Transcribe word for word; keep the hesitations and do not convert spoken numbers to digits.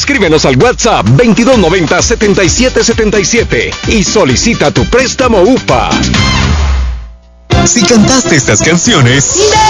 Escríbenos al WhatsApp veintidós noventa, setenta y siete setenta y siete y solicita tu préstamo U P A. Si cantaste estas canciones...